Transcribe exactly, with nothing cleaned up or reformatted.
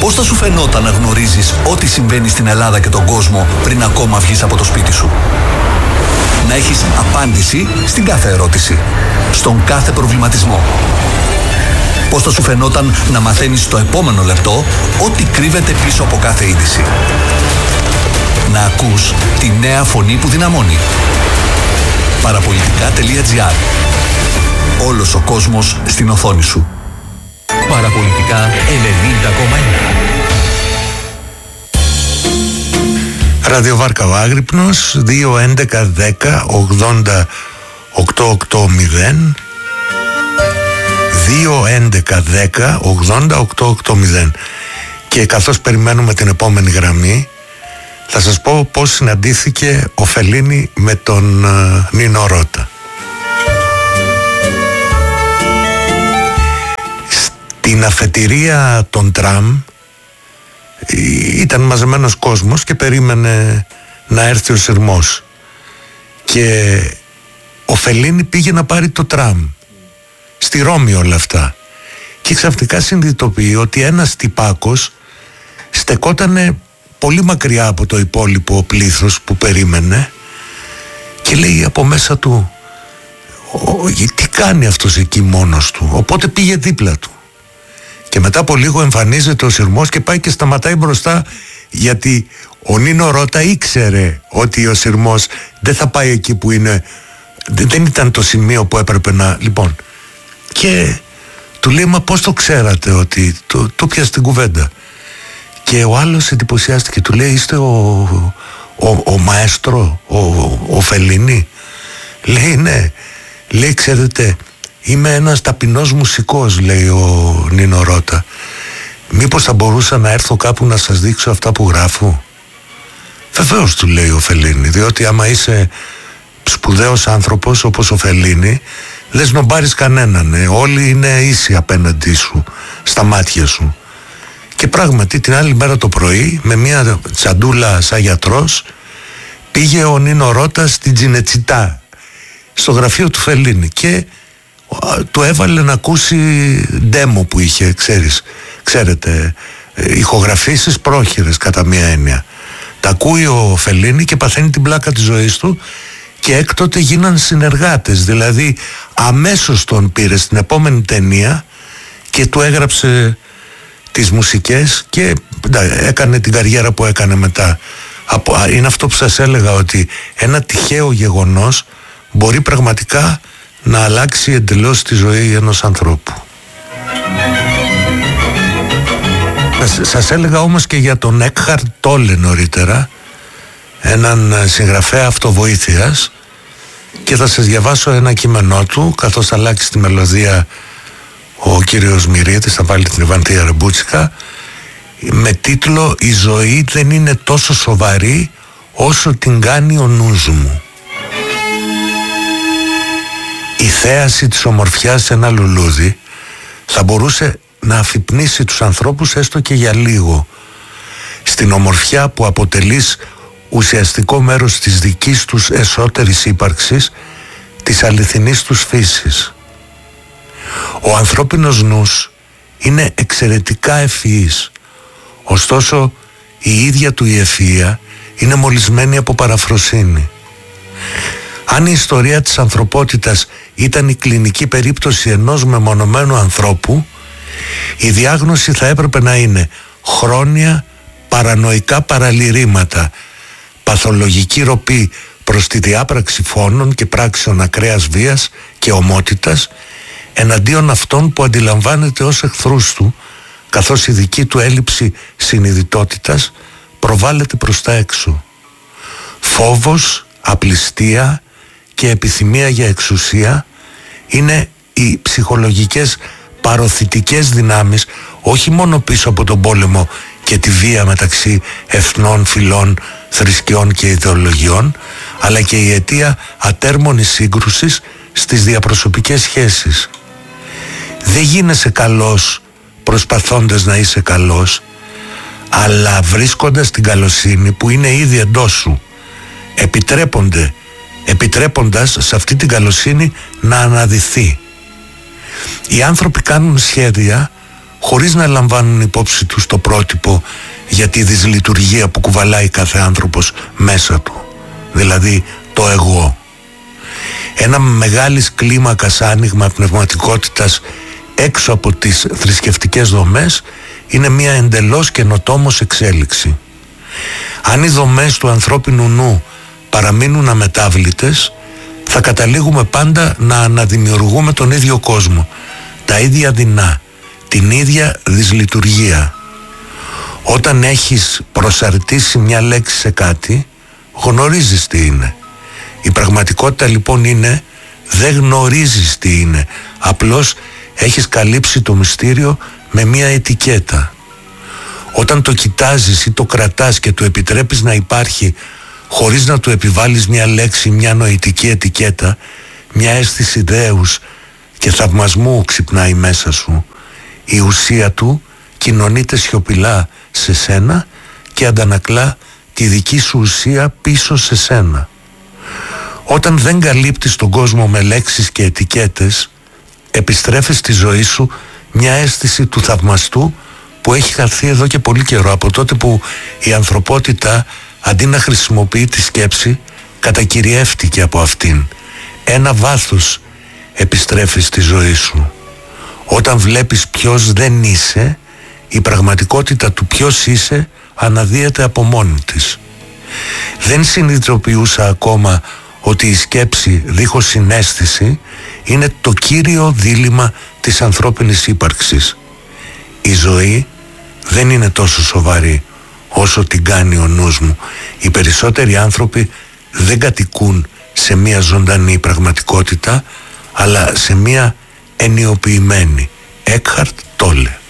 Πώς θα σου φαινόταν να γνωρίζεις ό,τι συμβαίνει στην Ελλάδα και τον κόσμο πριν ακόμα βγεις από το σπίτι σου? Να έχεις απάντηση στην κάθε ερώτηση, στον κάθε προβληματισμό. Πώς θα σου φαινόταν να μαθαίνεις στο επόμενο λεπτό ό,τι κρύβεται πίσω από κάθε είδηση? Να ακούς τη νέα φωνή που δυναμώνει. Παραπολιτικά.gr. Όλος ο κόσμος στην οθόνη σου. Παραπολιτικά ενενήντα κόμμα ένα. Ραδιοβάρκα ο Άγρυπνος, δύο έντεκα δέκα ογδόντα οκτώ ογδόντα, δύο έντεκα δέκα ογδόντα οκτώ ογδόντα. Και καθώς περιμένουμε την επόμενη γραμμή, θα σας πω πώς συναντήθηκε ο Φελίνη με τον uh, Νίνο Ρώτα. Στην αφετηρία των τραμ ήταν μαζεμένος κόσμος και περίμενε να έρθει ο σειρμός, και ο Φελίνη πήγε να πάρει το τραμ στη Ρώμη όλα αυτά, και ξαφνικά συνειδητοποιεί ότι ένας τυπάκος στεκότανε πολύ μακριά από το υπόλοιπο πλήθος που περίμενε, και λέει από μέσα του, τι κάνει αυτός εκεί μόνος του? Οπότε πήγε δίπλα του, και μετά από λίγο εμφανίζεται ο σειρμός και πάει και σταματάει μπροστά, γιατί ο Νίνο Ρώτα ήξερε ότι ο σειρμός δεν θα πάει εκεί που είναι, δεν ήταν το σημείο που έπρεπε να, λοιπόν, και του λέει, μα πώς το ξέρατε ότι το, το πιάσε την κουβέντα? Και ο άλλος εντυπωσιάστηκε, του λέει, είστε ο, ο, ο μαέστρο, ο, ο Φελίνη? Λέει, ναι. Λέει, ξέρετε, είμαι ένας ταπεινός μουσικός, λέει ο Νίνο Ρώτα. Μήπως θα μπορούσα να έρθω κάπου να σας δείξω αυτά που γράφω? Βεβαίως, του λέει ο Φελίνη, διότι άμα είσαι σπουδαίος άνθρωπος όπως ο Φελίνη, δεν σνομπάρεις κανέναν, ε. Όλοι είναι ίσοι απέναντί σου, στα μάτια σου. Και πράγματι την άλλη μέρα το πρωί, με μια τσαντούλα σαν γιατρός, πήγε ο Νίνο Ρώτα στην Τζινετσιτά, στο γραφείο του Φελίνη, και του έβαλε να ακούσει ντέμο που είχε, ξέρεις, ξέρετε, ηχογραφήσεις πρόχειρες κατά μία έννοια. Τα ακούει ο Φελίνη και παθαίνει την πλάκα της ζωής του, και έκτοτε γίναν συνεργάτες, δηλαδή αμέσως τον πήρε στην επόμενη ταινία και του έγραψε τις μουσικές και έκανε την καριέρα που έκανε μετά. Είναι αυτό που σας έλεγα, ότι ένα τυχαίο γεγονός μπορεί πραγματικά να αλλάξει εντελώς τη ζωή ενός ανθρώπου. Σας έλεγα όμως και για τον Έκχαρτ Τόλε νωρίτερα, έναν συγγραφέα αυτοβοήθειας, και θα σας διαβάσω ένα κείμενό του, καθώς θα αλλάξει τη μελωδία ο κύριος Μυρίδης, θα βάλει την Ιβαντία Ρεμπούτσικα, με τίτλο «Η ζωή δεν είναι τόσο σοβαρή όσο την κάνει ο νους μου». Η θέαση της ομορφιάς σε ένα λουλούδι θα μπορούσε να αφυπνίσει τους ανθρώπους έστω και για λίγο, στην ομορφιά που αποτελείς ουσιαστικό μέρος της δικής τους εσωτερικής ύπαρξης, της αληθινής τους φύσης. Ο ανθρώπινος νους είναι εξαιρετικά ευφυής, ωστόσο η ίδια του η ευφυΐα είναι μολυσμένη από παραφροσύνη. Αν η ιστορία της ανθρωπότητας ήταν η κλινική περίπτωση ενός μεμονωμένου ανθρώπου, η διάγνωση θα έπρεπε να είναι χρόνια παρανοϊκά παραλυρήματα, παθολογική ροπή προς τη διάπραξη φόνων και πράξεων ακραίας βίας και ομότητας εναντίον αυτών που αντιλαμβάνεται ως εχθρούς του, καθώς η δική του έλλειψη συνειδητότητας προβάλλεται προς τα έξω. Φόβος, απληστία και επιθυμία για εξουσία είναι οι ψυχολογικές παροθητικές δυνάμεις, όχι μόνο πίσω από τον πόλεμο και τη βία μεταξύ εθνών, φυλών, θρησκειών και ιδεολογιών, αλλά και η αιτία ατέρμονης σύγκρουσης στις διαπροσωπικές σχέσεις. Δεν γίνεσαι καλός προσπαθώντας να είσαι καλός, αλλά βρίσκοντας την καλοσύνη που είναι ήδη εντός σου, επιτρέπονται, επιτρέποντας σε αυτή την καλοσύνη να αναδυθεί. Οι άνθρωποι κάνουν σχέδια χωρίς να λαμβάνουν υπόψη τους το πρότυπο για τη δυσλειτουργία που κουβαλάει κάθε άνθρωπος μέσα του, δηλαδή το εγώ. Ένα μεγάλης κλίμακας άνοιγμα πνευματικότητας έξω από τις θρησκευτικές δομές είναι μια εντελώς καινοτόμως εξέλιξη. Αν οι δομές του ανθρώπινου νου παραμείνουν αμετάβλητες, θα καταλήγουμε πάντα να αναδημιουργούμε τον ίδιο κόσμο, τα ίδια δεινά, την ίδια δυσλειτουργία. Όταν έχεις προσαρτήσει μια λέξη σε κάτι, γνωρίζεις τι είναι. Η πραγματικότητα λοιπόν είναι, δεν γνωρίζεις τι είναι, απλώς έχεις καλύψει το μυστήριο με μια ετικέτα. Όταν το κοιτάζεις ή το κρατάς και του επιτρέπεις να υπάρχει χωρίς να του επιβάλλεις μια λέξη, μια νοητική ετικέτα, μια αίσθηση δέους και θαυμασμού ξυπνάει μέσα σου, η ουσία του κοινωνείται σιωπηλά σε σένα και αντανακλά τη δική σου ουσία πίσω σε σένα. Όταν δεν καλύπτεις τον κόσμο με λέξεις και ετικέτες, επιστρέφεις στη ζωή σου μια αίσθηση του θαυμαστού που έχει χαθεί εδώ και πολύ καιρό, από τότε που η ανθρωπότητα αντί να χρησιμοποιεί τη σκέψη κατακυριεύτηκε από αυτήν. Ένα βάθος επιστρέφει στη ζωή σου. Όταν βλέπεις ποιος δεν είσαι, η πραγματικότητα του ποιος είσαι αναδύεται από μόνη της. Δεν συνειδητοποιούσα ακόμα ότι η σκέψη δίχως συναίσθηση είναι το κύριο δίλημμα της ανθρώπινης ύπαρξης. Η ζωή δεν είναι τόσο σοβαρή όσο την κάνει ο νους μου. Οι περισσότεροι άνθρωποι δεν κατοικούν σε μια ζωντανή πραγματικότητα, αλλά σε μια ενιοποιημένη. Έκχαρτ Τόλε.